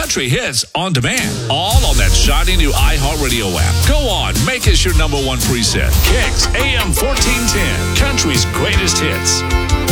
country hits on demand. All on that shiny new iHeartRadio app. Go on, make us your number one preset. Kicks AM 1410, country's greatest hits.